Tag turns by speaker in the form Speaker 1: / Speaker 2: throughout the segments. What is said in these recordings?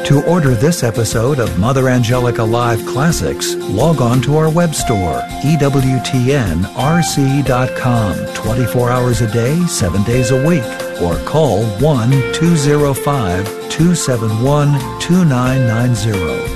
Speaker 1: To order this episode of Mother Angelica Live Classics, log on to our web store, EWTNRC.com, 24 hours a day, 7 days a week, or call 1-205-271-2990.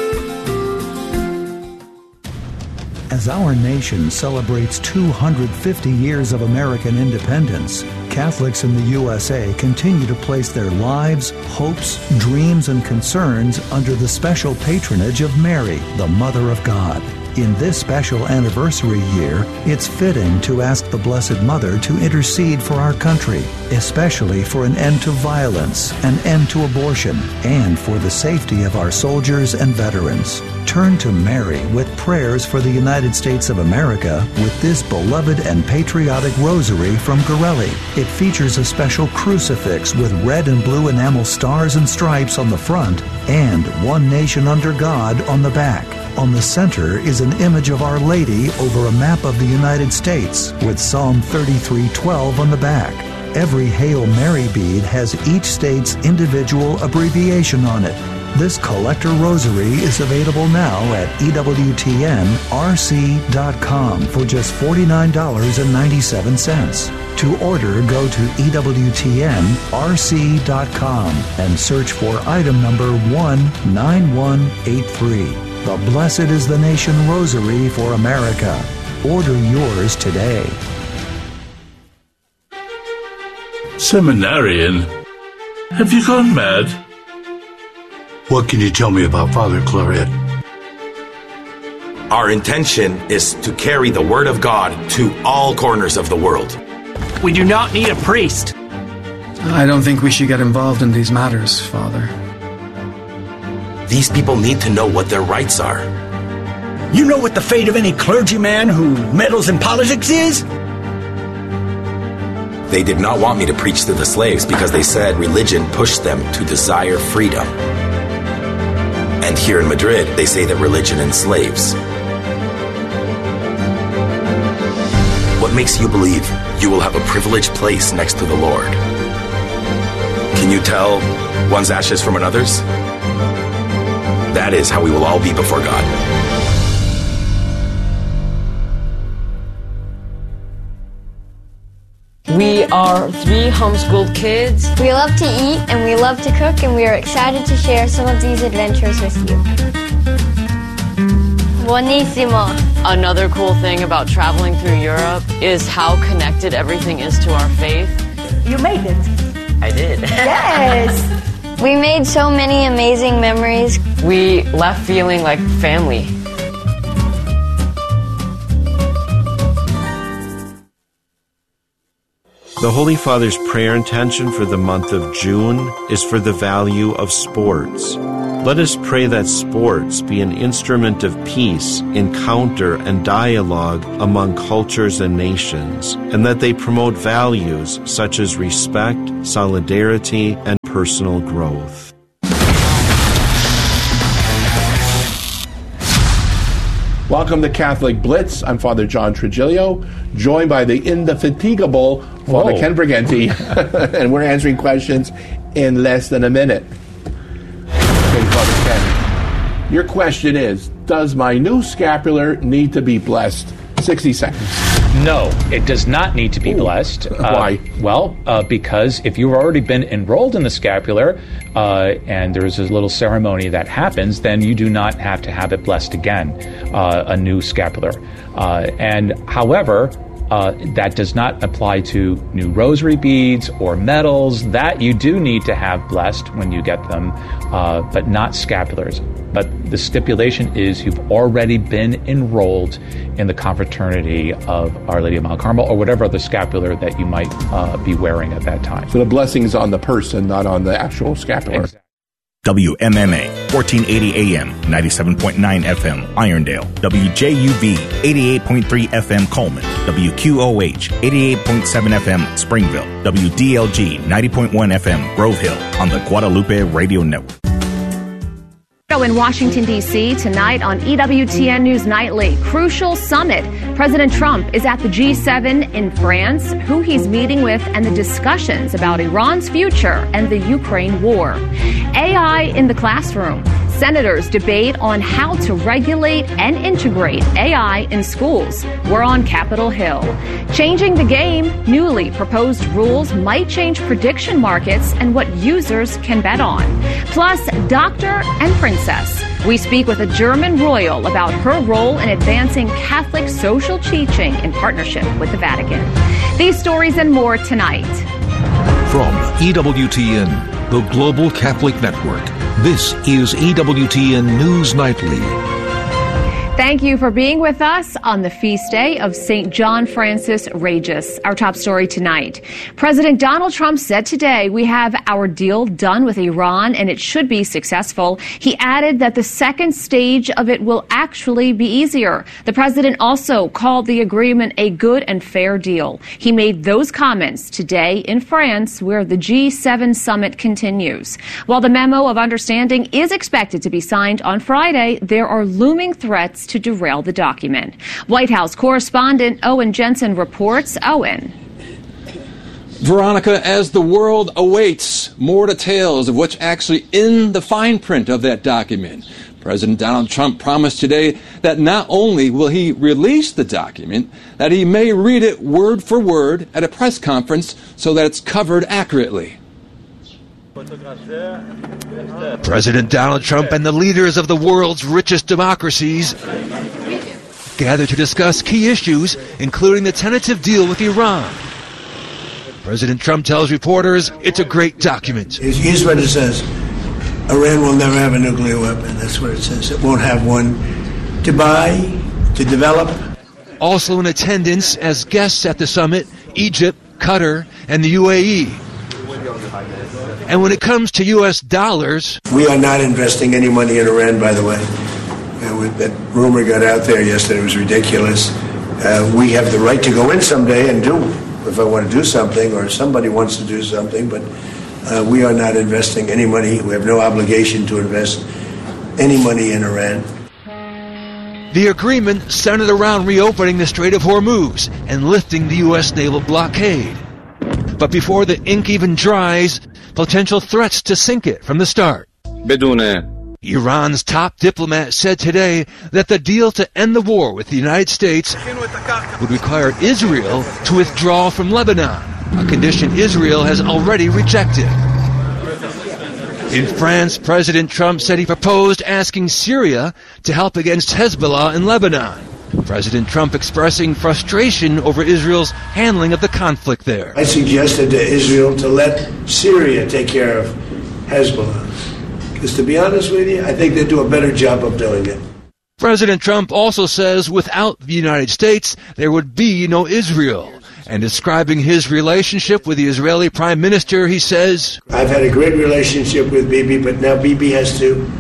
Speaker 1: As our nation celebrates 250 years of American independence, Catholics in the USA continue to place their lives, hopes, dreams, and concerns under the special patronage of Mary, the Mother of God. In this special anniversary year, it's fitting to ask the Blessed Mother to intercede for our country, especially for an end to violence, an end to abortion, and for the safety of our soldiers and veterans. Turn to Mary with prayers for the United States of America with this beloved and patriotic rosary from Gorelli. It features a special crucifix with red and blue enamel stars and stripes on the front and One Nation Under God on the back. On the center is an image of Our Lady over a map of the United States with Psalm 33:12 on the back. Every Hail Mary bead has each state's individual abbreviation on it. This collector rosary is available now at EWTNRC.com for just $49.97. To order, go to EWTNRC.com and search for item number 19183. The Blessed is the Nation Rosary for America. Order yours today.
Speaker 2: Seminarian, have you gone mad?
Speaker 3: What can you tell me about Father Claret?
Speaker 4: Our intention is to carry the Word of God to all corners of the world.
Speaker 5: We do not need a priest.
Speaker 6: I don't think we should get involved in these matters, Father.
Speaker 4: These people need to know what their rights are.
Speaker 7: You know what the fate of any clergyman who meddles in politics is?
Speaker 4: They did not want me to preach to the slaves because they said religion pushed them to desire freedom. And here in Madrid, they say that religion enslaves. What makes you believe you will have a privileged place next to the Lord? Can you tell one's ashes from another's? That is how we will all be before God.
Speaker 8: We are 3 homeschooled kids.
Speaker 9: We love to eat and we love to cook, and we are excited to share some of these adventures with you. Buonissimo.
Speaker 8: Another cool thing about traveling through Europe is how connected everything is to our faith.
Speaker 10: You made it.
Speaker 8: I did.
Speaker 10: Yes.
Speaker 9: We made so many amazing memories.
Speaker 8: We left feeling like family.
Speaker 11: The Holy Father's prayer intention for the month of June is for the value of sports. Let us pray that sports be an instrument of peace, encounter, and dialogue among cultures and nations, and that they promote values such as respect, solidarity, and personal growth.
Speaker 12: Welcome to Catholic Blitz. I'm Father John Trigilio, joined by the indefatigable Father Ken Briganti, and we're answering questions in less than a minute. Okay, Father Ken, your question is, does my new scapular need to be blessed? 60 seconds.
Speaker 13: No, it does not need to be blessed.
Speaker 12: Why?
Speaker 13: Because if you've already been enrolled in the scapular, and there's a little ceremony that happens, then you do not have to have it blessed again, a new scapular. However, that does not apply to new rosary beads or medals. That you do need to have blessed when you get them, but not scapulars. But the stipulation is you've already been enrolled in the confraternity of Our Lady of Mount Carmel or whatever other scapular that you might be wearing at that time.
Speaker 12: So the blessing is on the person, not on the actual scapular.
Speaker 13: Exactly.
Speaker 14: WMMA, 1480 AM, 97.9 FM, Irondale. WJUV, 88.3 FM, Coleman. WQOH, 88.7 FM, Springville. WDLG, 90.1 FM, Grove Hill, on the Guadalupe Radio Network.
Speaker 15: In Washington, D.C. tonight on EWTN News Nightly, crucial summit. President Trump is at the G7 in France, who he's meeting with, and the discussions about Iran's future and the Ukraine war. AI in the classroom. Senators debate on how to regulate and integrate AI in schools. We're on Capitol Hill. Changing the game. Newly proposed rules might change prediction markets and what users can bet on. Plus, Doctor and Princess. We speak with a German royal about her role in advancing Catholic social teaching in partnership with the Vatican. These stories and more tonight.
Speaker 16: From EWTN, the Global Catholic Network, this is EWTN News Nightly.
Speaker 15: Thank you for being with us on the feast day of St. John Francis Regis. Our top story tonight. President Donald Trump said today we have our deal done with Iran and it should be successful. He added that the second stage of it will actually be easier. The president also called the agreement a good and fair deal. He made those comments today in France, where the G7 summit continues. While the memo of understanding is expected to be signed on Friday, there are looming threats to derail the document. White House correspondent Owen Jensen reports. Owen.
Speaker 17: Veronica, as the world awaits more details of what's actually in the fine print of that document, President Donald Trump promised today that not only will he release the document, that he may read it word for word at a press conference so that it's covered accurately.
Speaker 18: President Donald Trump and the leaders of the world's richest democracies gather to discuss key issues, including the tentative deal with Iran. President Trump tells reporters it's a great document.
Speaker 19: Here's what it says. Iran will never have a nuclear weapon. That's what it says. It won't have one to buy, to develop.
Speaker 18: Also in attendance as guests at the summit, Egypt, Qatar, and the UAE. And when it comes to U.S. dollars...
Speaker 19: We are not investing any money in Iran, by the way. That rumor got out there yesterday. It was ridiculous. We have the right to go in someday and do, if I want to do something, or somebody wants to do something, but we are not investing any money. We have no obligation to invest any money in Iran.
Speaker 18: The agreement centered around reopening the Strait of Hormuz and lifting the U.S. naval blockade. But before the ink even dries, potential threats to sink it from the start. Iran's top diplomat said today that the deal to end the war with the United States would require Israel to withdraw from Lebanon, a condition Israel has already rejected. In France, President Trump said he proposed asking Syria to help against Hezbollah in Lebanon. President Trump expressing frustration over Israel's handling of the conflict there.
Speaker 19: I suggested to Israel to let Syria take care of Hezbollah. Because to be honest with you, I think they do a better job of doing it.
Speaker 18: President Trump also says without the United States, there would be no Israel. And describing his relationship with the Israeli Prime Minister, he says,
Speaker 19: I've had a great relationship with Bibi, but now Bibi has to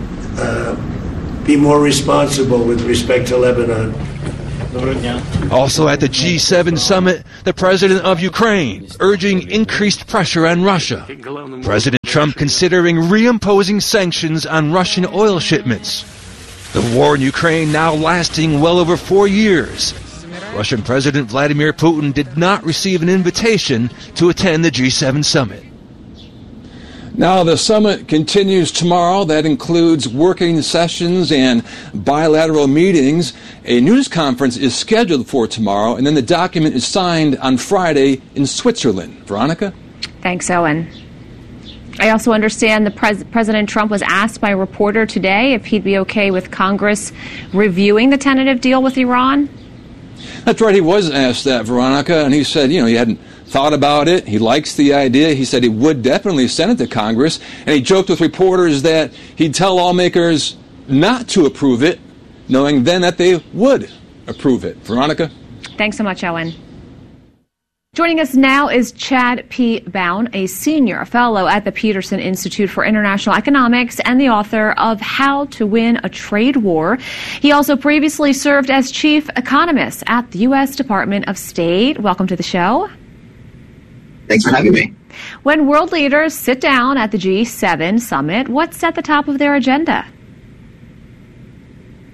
Speaker 19: be more responsible with respect to Lebanon.
Speaker 18: Also at the G7 summit, the president of Ukraine urging increased pressure on Russia. President Trump considering reimposing sanctions on Russian oil shipments. The war in Ukraine now lasting well over 4 years. Russian President Vladimir Putin did not receive an invitation to attend the G7 summit.
Speaker 17: Now, the summit continues tomorrow. That includes working sessions and bilateral meetings. A news conference is scheduled for tomorrow, and then the document is signed on Friday in Switzerland. Veronica?
Speaker 15: Thanks, Owen. I also understand President Trump was asked by a reporter today if he'd be okay with Congress reviewing the tentative deal with Iran.
Speaker 17: That's right. He was asked that, Veronica, and he said, he hadn't thought about it. He likes the idea. He said he would definitely send it to Congress. And he joked with reporters that he'd tell lawmakers not to approve it, knowing then that they would approve it. Veronica?
Speaker 15: Thanks so much, Owen. Joining us now is Chad P. Bown, a senior fellow at the Peterson Institute for International Economics and the author of How to Win a Trade War. He also previously served as chief economist at the U.S. Department of State. Welcome to the show.
Speaker 20: Thanks for having me.
Speaker 15: When world leaders sit down at the G7 summit, what's at the top of their agenda?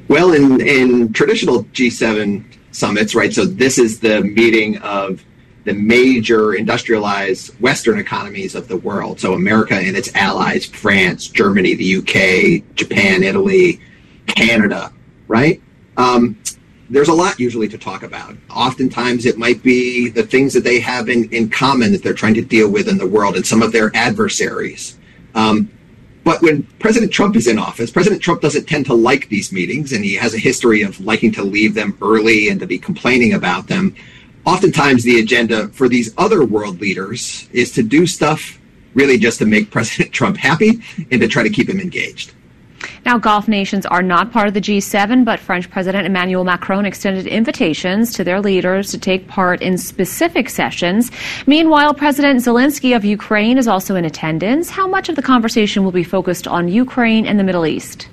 Speaker 20: Well, in traditional G7 summits, right, so this is the meeting of the major industrialized Western economies of the world. So America and its allies, France, Germany, the UK, Japan, Italy, Canada, right? There's a lot usually to talk about. Oftentimes it might be the things that they have in common that they're trying to deal with in the world and some of their adversaries. But when President Trump is in office, President Trump doesn't tend to like these meetings, and he has a history of liking to leave them early and to be complaining about them. Oftentimes the agenda for these other world leaders is to do stuff really just to make President Trump happy and to try to keep him engaged.
Speaker 15: Now, Gulf nations are not part of the G7, but French President Emmanuel Macron extended invitations to their leaders to take part in specific sessions. Meanwhile, President Zelensky of Ukraine is also in attendance. How much of the conversation will be focused on Ukraine and the Middle East?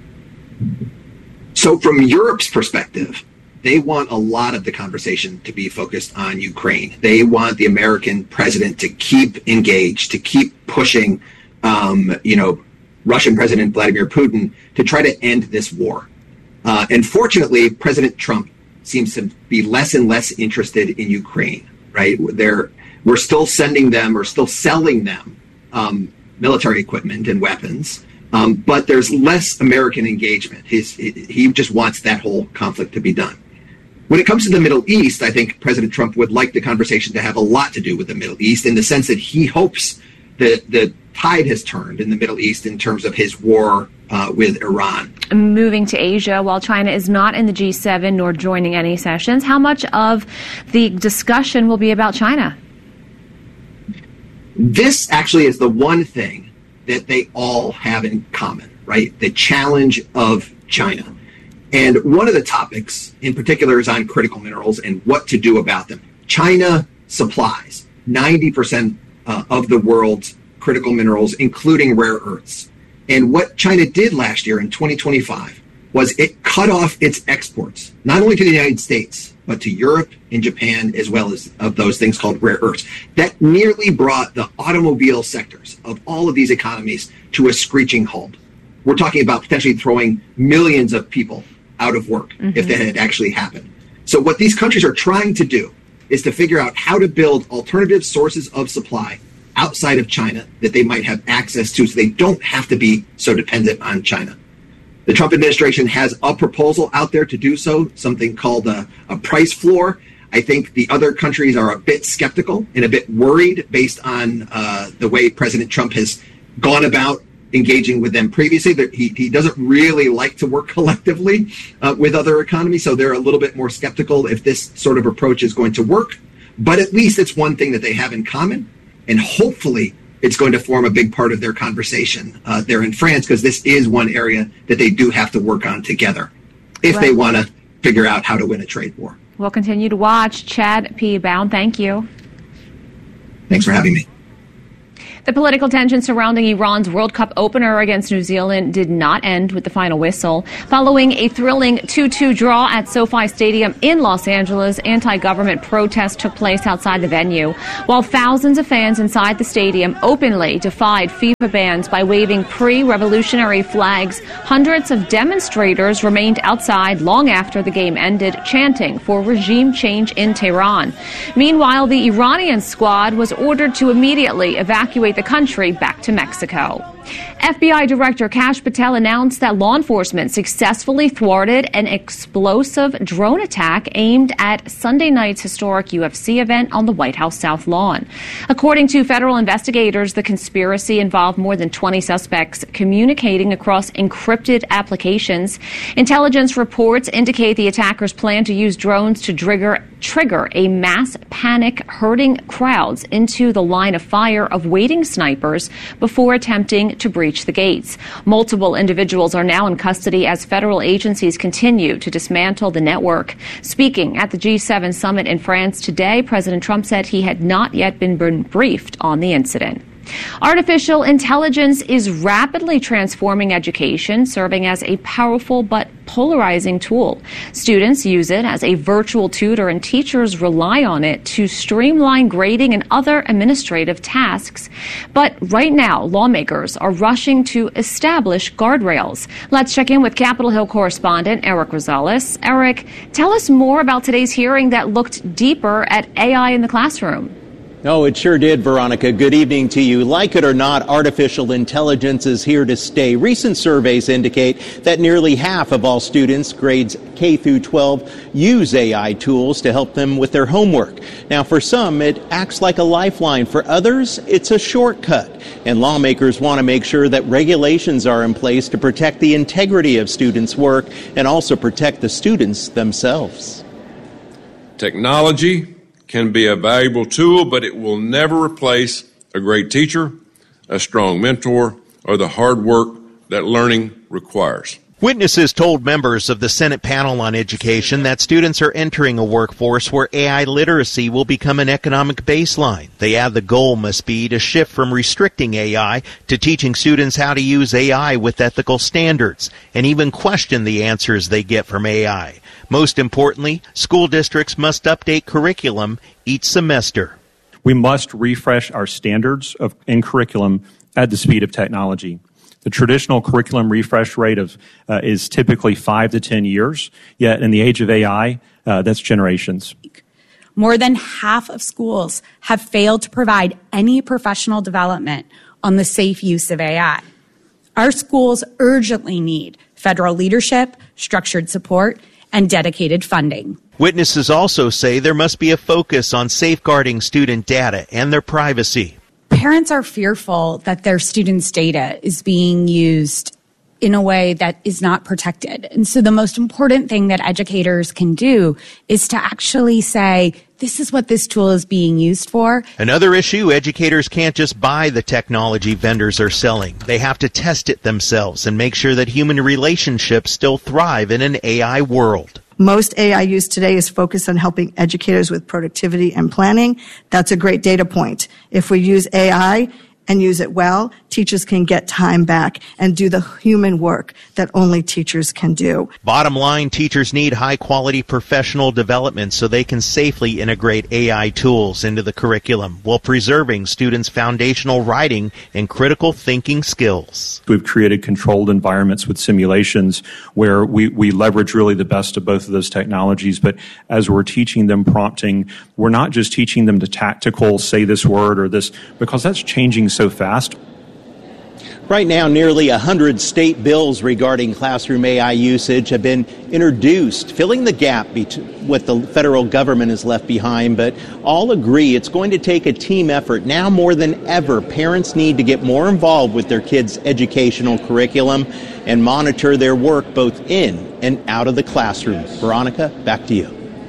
Speaker 20: So from Europe's perspective, they want a lot of the conversation to be focused on Ukraine. They want the American president to keep engaged, to keep pushing, Russian President Vladimir Putin to try to end this war. And fortunately, President Trump seems to be less and less interested in Ukraine, right? We're still sending them or still selling them military equipment and weapons, but there's less American engagement. He just wants that whole conflict to be done. When it comes to the Middle East, I think President Trump would like the conversation to have a lot to do with the Middle East in the sense that he hopes that the tide has turned in the Middle East in terms of his war with Iran.
Speaker 15: Moving to Asia, while China is not in the G7 nor joining any sessions, how much of the discussion will be about China?
Speaker 20: This actually is the one thing that they all have in common, right? The challenge of China. And one of the topics in particular is on critical minerals and what to do about them. China supplies 90% of the world's critical minerals, including rare earths. And what China did last year in 2025 was it cut off its exports, not only to the United States, but to Europe and Japan, as well as of those things called rare earths. That nearly brought the automobile sectors of all of these economies to a screeching halt. We're talking about potentially throwing millions of people out of work if that had actually happened. So what these countries are trying to do is to figure out how to build alternative sources of supply outside of China that they might have access to so they don't have to be so dependent on China. The Trump administration has a proposal out there to do so, something called a price floor. I think the other countries are a bit skeptical and a bit worried based on the way President Trump has gone about engaging with them previously. That he doesn't really like to work collectively with other economies, so they're a little bit more skeptical if this sort of approach is going to work. But at least it's one thing that they have in common, and hopefully it's going to form a big part of their conversation there in France, because this is one area that they do have to work on together if they want to figure out how to win a trade war.
Speaker 15: We'll continue to watch. Chad P. Bown, thank you.
Speaker 20: Thanks for having me.
Speaker 15: The political tension surrounding Iran's World Cup opener against New Zealand did not end with the final whistle. Following a thrilling 2-2 draw at SoFi Stadium in Los Angeles, anti-government protests took place outside the venue, while thousands of fans inside the stadium openly defied FIFA bans by waving pre-revolutionary flags. Hundreds of demonstrators remained outside long after the game ended, chanting for regime change in Tehran. Meanwhile, the Iranian squad was ordered to immediately evacuate the country back to Mexico. FBI Director Kash Patel announced that law enforcement successfully thwarted an explosive drone attack aimed at Sunday night's historic UFC event on the White House South Lawn. According to federal investigators, the conspiracy involved more than 20 suspects communicating across encrypted applications. Intelligence reports indicate the attackers plan to use drones to trigger a mass panic, herding crowds into the line of fire of waiting snipers before attempting to breach the gates. Multiple individuals are now in custody as federal agencies continue to dismantle the network. Speaking at the G7 summit in France today, President Trump said he had not yet been briefed on the incident. Artificial intelligence is rapidly transforming education, serving as a powerful but polarizing tool. Students use it as a virtual tutor, and teachers rely on it to streamline grading and other administrative tasks. But right now, lawmakers are rushing to establish guardrails. Let's check in with Capitol Hill correspondent Eric Rosales. Eric, tell us more about today's hearing that looked deeper at AI in the classroom.
Speaker 21: Oh, it sure did, Veronica. Good evening to you. Like it or not, artificial intelligence is here to stay. Recent surveys indicate that nearly half of all students, grades K through 12, use AI tools to help them with their homework. Now, for some, it acts like a lifeline. For others, it's a shortcut. And lawmakers want to make sure that regulations are in place to protect the integrity of students' work and also protect the students themselves.
Speaker 22: Technology can be a valuable tool, but it will never replace a great teacher, a strong mentor, or the hard work that learning requires.
Speaker 11: Witnesses told members of the Senate panel on education that students are entering a workforce where AI literacy will become an economic baseline. They add the goal must be to shift from restricting AI to teaching students how to use AI with ethical standards and even question the answers they get from AI. Most importantly, school districts must update curriculum each semester.
Speaker 23: We must refresh our standards in curriculum at the speed of technology. The traditional curriculum refresh rate is typically 5 to 10 years, yet in the age of AI, that's generations.
Speaker 24: More than half of schools have failed to provide any professional development on the safe use of AI. Our schools urgently need federal leadership, structured support, and dedicated funding.
Speaker 11: Witnesses also say there must be a focus on safeguarding student data and their privacy.
Speaker 24: Parents are fearful that their students' data is being used in a way that is not protected. And so the most important thing that educators can do is to actually say, this is what this tool is being used for.
Speaker 11: Another issue, educators can't just buy the technology vendors are selling. They have to test it themselves and make sure that human relationships still thrive in an AI world.
Speaker 25: Most AI use today is focused on helping educators with productivity and planning. That's a great data point. If we use AI and use it well, teachers can get time back and do the human work that only teachers can do.
Speaker 11: Bottom line, teachers need high-quality professional development so they can safely integrate AI tools into the curriculum while preserving students' foundational writing and critical thinking skills.
Speaker 23: We've created controlled environments with simulations where we leverage really the best of both of those technologies, but as we're teaching them prompting, we're not just teaching them the tactical, say this word or this, because that's changing so fast.
Speaker 21: Right now, nearly 100 state bills regarding classroom AI usage have been introduced, filling the gap between what the federal government has left behind, but all agree it's going to take a team effort. Now more than ever, parents need to get more involved with their kids' educational curriculum and monitor their work both in and out of the classroom. Veronica, back to you.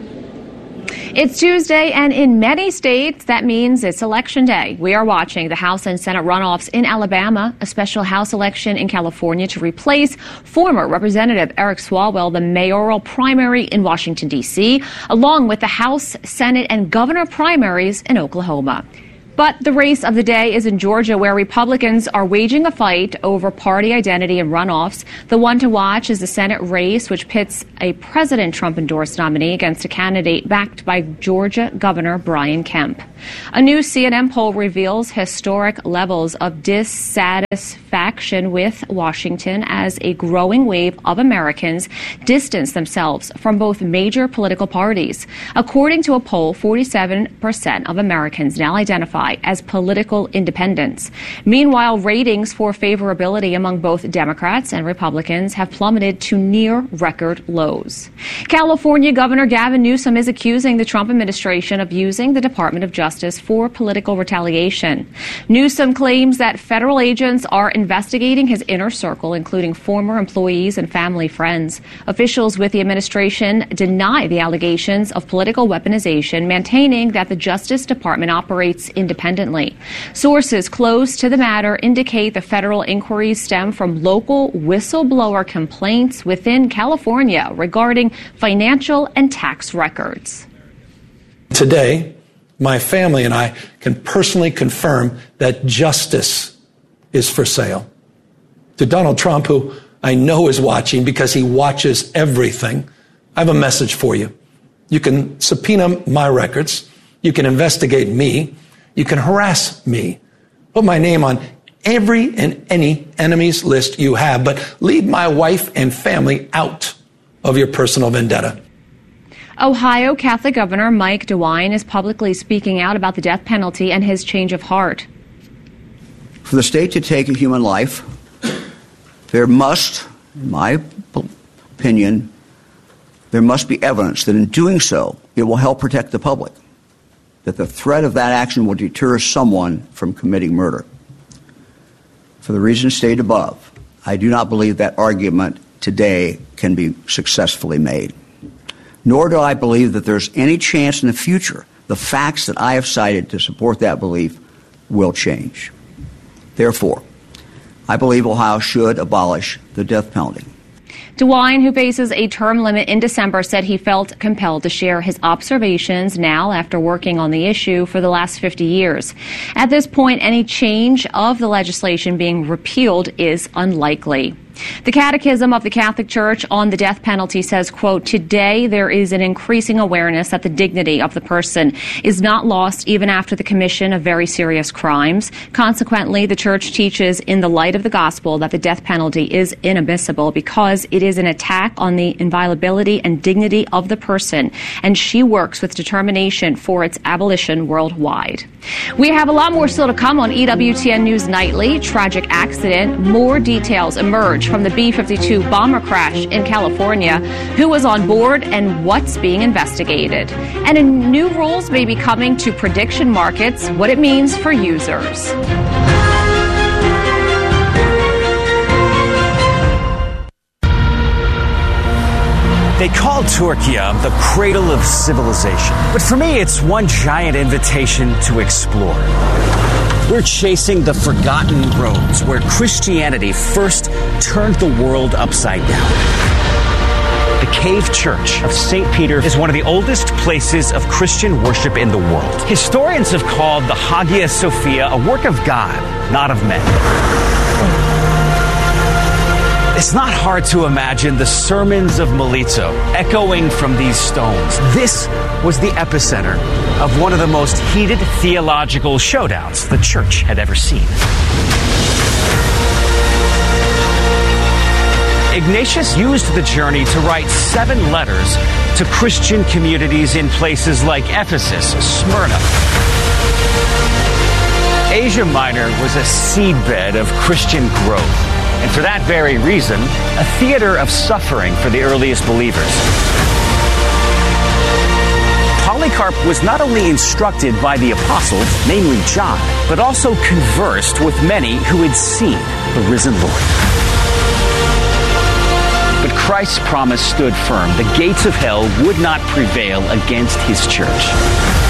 Speaker 15: It's Tuesday, and in many states, that means it's Election Day. We are watching the House and Senate runoffs in Alabama, a special House election in California to replace former Representative Eric Swalwell, the mayoral primary in Washington, D.C., along with the House, Senate, and governor primaries in Oklahoma. But the race of the day is in Georgia, where Republicans are waging a fight over party identity and runoffs. The one to watch is the Senate race, which pits a President Trump-endorsed nominee against a candidate backed by Georgia Governor Brian Kemp. A new CNN poll reveals historic levels of dissatisfaction with Washington as a growing wave of Americans distance themselves from both major political parties. According to a poll, 47% of Americans now identify as political independents. Meanwhile, ratings for favorability among both Democrats and Republicans have plummeted to near record lows. California Governor Gavin Newsom is accusing the Trump administration of using the Department of Justice for political retaliation. Newsom claims that federal agents are investigating his inner circle, including former employees and family friends. Officials with the administration deny the allegations of political weaponization, maintaining that the Justice Department operates independently. Sources close to the matter indicate the federal inquiries stem from local whistleblower complaints within California regarding financial and tax records.
Speaker 26: Today,
Speaker 1: my family and I can personally confirm that justice is for sale. To Donald Trump, who I know is watching because he watches everything, I have a message for you. You can subpoena my records. You can investigate me. You can harass me. Put my name on every and any enemy's list you have, but leave my wife and family out of your personal vendetta.
Speaker 15: Ohio Catholic Governor Mike DeWine is publicly speaking out about the death penalty and his change of heart.
Speaker 2: For the state to take a human life, there must, in my opinion, there must be evidence that in doing so, it will help protect the public, that the threat of that action will deter someone from committing murder. For the reasons stated above, I do not believe that argument today can be successfully made. Nor do I believe that there's any chance in the future the facts that I have cited to support that belief will change. Therefore, I believe Ohio should abolish the death penalty.
Speaker 15: DeWine, who faces a term limit in December, said he felt compelled to share his observations now after working on the issue for the last 50 years. At this point, any change of the legislation being repealed is unlikely. The Catechism of the Catholic Church on the death penalty says, quote, today there is an increasing awareness that the dignity of the person is not lost even after the commission of very serious crimes. Consequently, the Church teaches in the light of the gospel that the death penalty is inadmissible because it is an attack on the inviolability and dignity of the person, and she works with determination for its abolition worldwide. We have a lot more still to come on EWTN News Nightly. Tragic accident. More details emerge from the B-52 bomber crash in California. Who was on board and what's being investigated? And new rules may be coming to prediction markets, what it means for users.
Speaker 3: They call Turkey the cradle of civilization. But for me, it's one giant invitation to explore. We're chasing the forgotten roads where Christianity first turned the world upside down. The Cave Church of St. Peter is one of the oldest places of Christian worship in the world. Historians have called the Hagia Sophia a work of God, not of men. It's not hard to imagine the sermons of Melito echoing from these stones. This was the epicenter of one of the most heated theological showdowns the church had ever seen. Ignatius used the journey to write 7 letters to Christian communities in places like Ephesus, Smyrna. Asia Minor was a seedbed of Christian growth. And for that very reason, a theater of suffering for the earliest believers. Polycarp was not only instructed by the apostles, namely John, but also conversed with many who had seen the risen Lord. But Christ's promise stood firm. The gates of hell would not prevail against his church.